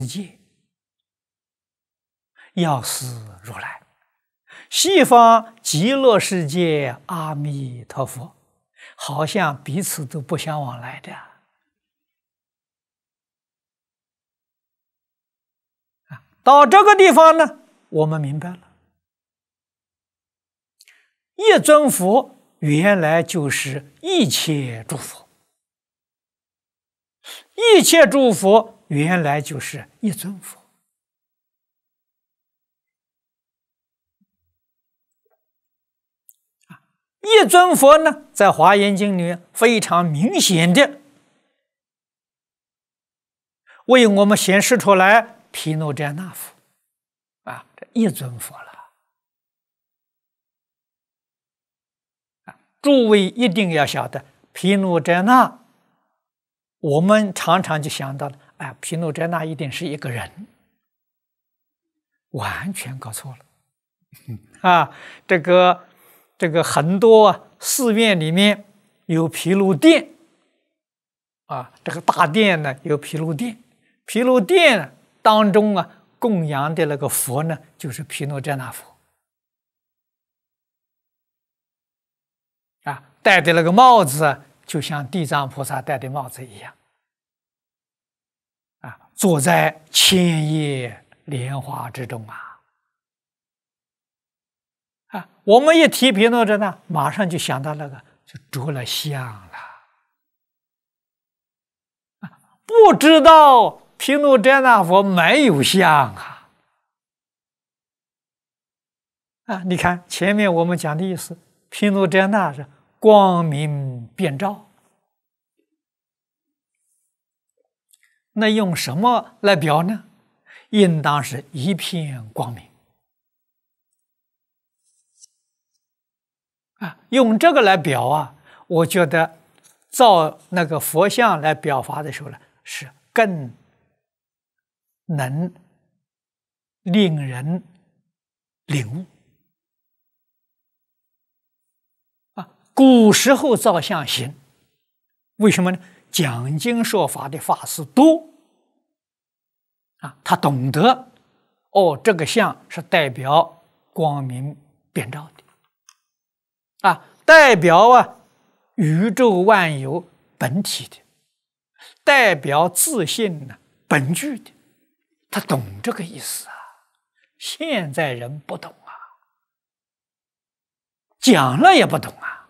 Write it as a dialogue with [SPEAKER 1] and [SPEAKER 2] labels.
[SPEAKER 1] 界，要思如来，西方极乐世界阿弥陀佛，好像彼此都不相往来的。到这个地方呢，我们明白了，一尊佛原来就是一切诸佛，一切诸佛原来就是一尊佛。一尊佛呢，在《华严经》里面非常明显的为我们显示出来，毗卢遮那佛这一尊佛了。诸位一定要晓得，毗卢遮那，我们常常就想到了，毗卢遮那一定是一个人，完全搞错了。这个很多寺院里面有毗卢殿，这个大殿呢有毗卢殿，毗卢殿当中供养的那个佛呢，就是毗卢遮那佛。戴的那个帽子就像地藏菩萨戴的帽子一样，坐在千叶莲花之中我们一提毗卢遮那，马上就想到那个就着了相了。不知道毗卢遮那佛没有相你看前面我们讲的意思，毗卢遮那是光明遍照，那用什么来表呢？应当是一片光明用这个来表我觉得照那个佛像来表法的时候呢，是更能令人领悟。古时候照相行，为什么呢？讲经说法的法师多他懂得这个像是代表光明遍照的代表宇宙万有本体的，代表自信本具的，他懂这个意思现在人不懂讲了也不懂